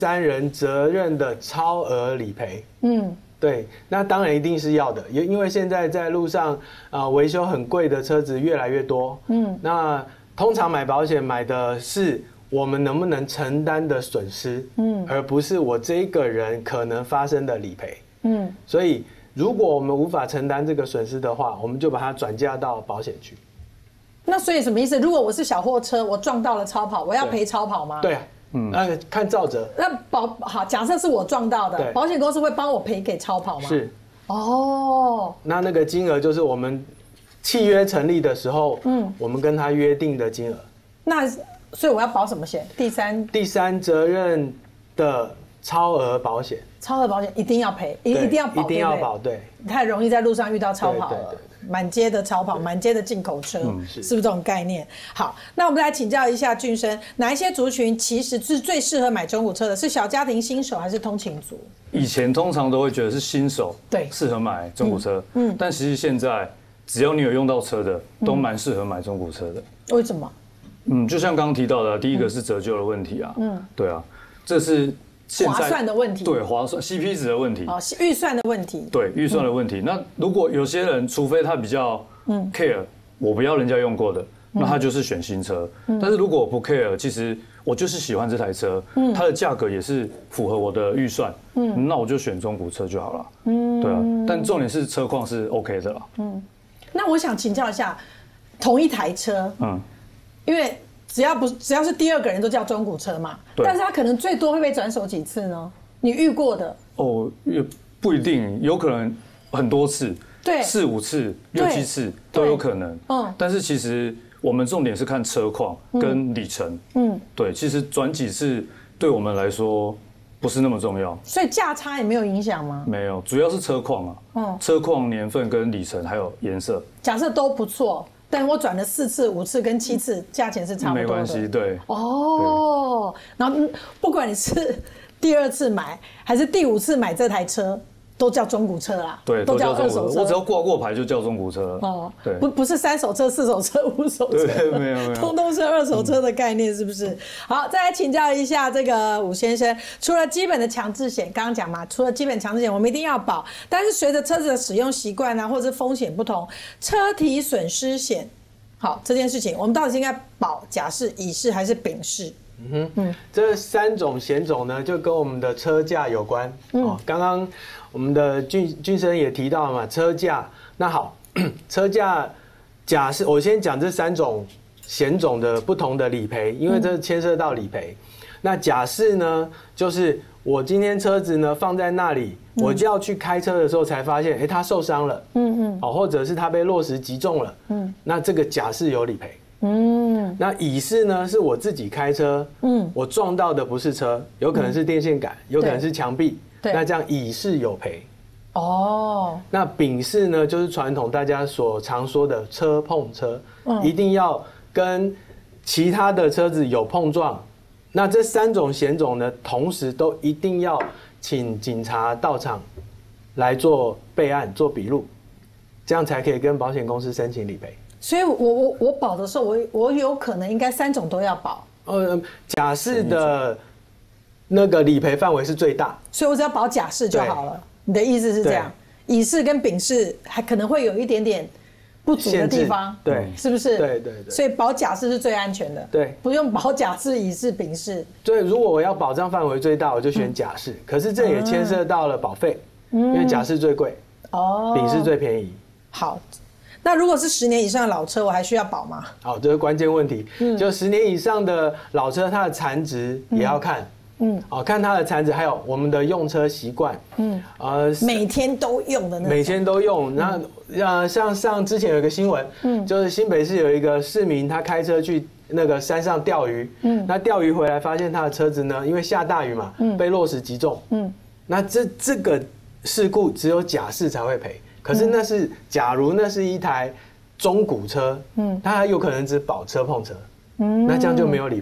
三人责任的超额理赔。对，那当然一定是要的，因为现在在路上维修很贵的车子越来越多。那通常买保险买的是我们能不能承担的损失，而不是我这个人可能发生的理赔。所以如果我们无法承担这个损失的话，我们就把它转嫁到保险去。 那所以什么意思？如果我是小货车，我撞到了超跑，我要赔超跑吗？ 对。看肇责。 那好，假设是我撞到的，保险公司会帮我赔给超跑吗？ 是。那个金额就是我们契约成立的时候，我们跟他约定的金额。 那所以我要保什么险？第三责任的超额保险。超额保险一定要赔，一定要保， 一定要保，对。 太容易在路上遇到超跑了。满街的超跑，满街的进口车，是不是这种概念？好，那我们来请教一下俊生，哪一些族群其实是最适合买中古车的？是小家庭新手还是通勤族？ 以前通常都会觉得是新手对适合买中古车，但其实现在只要你有用到车的，都蛮适合买中古车的。 为什么？ 就像刚刚提到的，第一个是折旧的问题啊，对啊，这是。 划算的问题， 对，划算 CP 值的问题， 预算的问题， 对，预算的问题。那如果有些人，除非他比较care，我不要人家用过的，那他就是选新车。但是如果我不 care，其实我就是喜欢这台车，它的价格也是符合我的预算，那我就选中古车就好了。对啊，但重点是车况是 OK 的啦。 那我想请教一下，同一台车，因为。只要是第二个人都叫中古车嘛，但是他可能最多会被转手几次呢？你遇过的？ 也不一定，有可能很多次，对，4、5次、6、7次都有可能。但是其实我们重点是看车况跟里程。对，其实转几次对我们来说不是那么重要。 所以价差也没有影响吗？ 没有，主要是车况啊。车况、年份跟里程还有颜色。 假设都不错。但我转了4次、5次跟7次，价钱是差不多的。 没关系，对。 然后不管你是第2次买还是第5次买这台车，都叫中古车啦。 对，都叫二手车。我只要挂过牌就叫中古车。 对，不是3手车、4手车、5手车， 对，没有， 通通是2手车的概念，是不是？好，再来请教一下这个武先生，除了基本的强制险，刚刚讲嘛，除了基本强制险，我们一定要保，但是随着车子的使用习惯啊，或者是风险不同，车体损失险，好，这件事情我们到底是应该保甲式、乙式还是丙式？ 这3种险种呢，就跟我们的车价有关。刚刚我们的俊生也提到了嘛，车价。那好，车价甲式，我先讲这3种险种的不同的理赔，因为这牵涉到理赔。那甲式呢，就是我今天车子呢放在那里，我就要去开车的时候才发现，它受伤了，或者是它被落石击中了，那这个甲式有理赔。那乙式呢，是我自己开车，我撞到的不是车，有可能是电线杆，有可能是墙壁，那这样乙式有赔。那丙式呢，就是传统大家所常说的车碰车，一定要跟其他的车子有碰撞。那这3种险种呢，同时都一定要请警察到场来做备案、做笔录，这样才可以跟保险公司申请理赔。 所以我保的时候，我有可能应该3种都要保。 甲式的那个理赔范围是最大， 所以我只要保甲式就好了。你的意思是这样？乙式跟丙式还可能会有一点点不足的地方， 对， 是不是？ 对。 所以保甲式是最安全的， 对， 不用保甲式、乙式、丙式。 对，如果我要保障范围最大，我就选甲式。可是这也牵涉到了保费，因为甲式最贵，丙式最便宜。 好。那如果是10年以上的老车，我还需要保吗？ 好，这是关键问题。就10年以上的老车，它的残值也要看。看它的残值，还有我们的用车习惯。 每天都用的那种。 每天都用。那像之前有一个新闻，就是新北市有一个市民，他开车去那个山上钓鱼。那钓鱼回来发现他的车子呢，因为下大雨嘛，被落石击中。那这个事故只有甲式才会赔。可是假如那是一台中古车，它有可能只保车碰车，那这样就没有理赔了。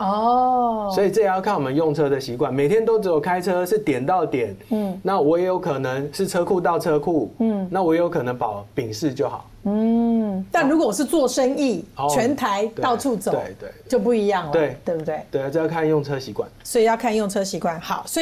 哦， 所以这也要看我们用车的习惯。每天都只有开车是点到点，那我也有可能是车库到车库，那我也有可能保丙式就好。 但如果我是做生意，全台到处走， 对， 就不一样了， 对不对？ 对，这要看用车习惯。 所以要看用车习惯。好，所以。